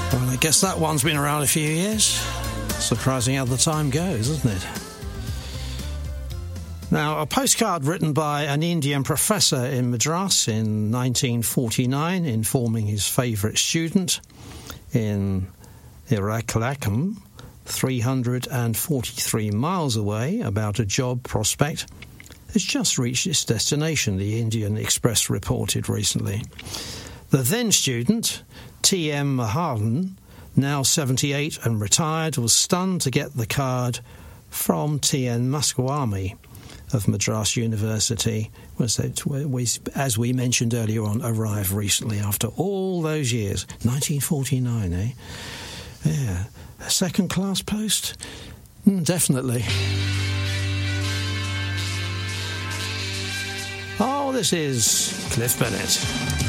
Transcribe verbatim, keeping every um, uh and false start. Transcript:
Well, I guess that one's been around a few years. Surprising how the time goes, isn't it? Now, a postcard written by an Indian professor in Madras in nineteen forty-nine, informing his favourite student in Irakalakam, three hundred forty-three miles away, about a job prospect, has just reached its destination, the Indian Express reported recently. The then student, T M Mahalan, now seventy-eight and retired, was stunned to get the card from T N Muskwami of Madras University, was that, as we mentioned earlier on, arrived recently after all those years. nineteen forty-nine, eh? Yeah. A second-class post? Mm, definitely. Oh, this is Cliff Bennett.